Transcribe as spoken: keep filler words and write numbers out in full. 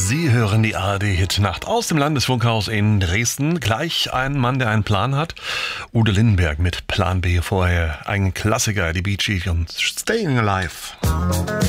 Sie hören die A R D-Hitnacht aus dem Landesfunkhaus in Dresden. Gleich ein Mann, der einen Plan hat. Udo Lindenberg mit Plan B vorher. Ein Klassiker, die Bee Gees und Staying Alive.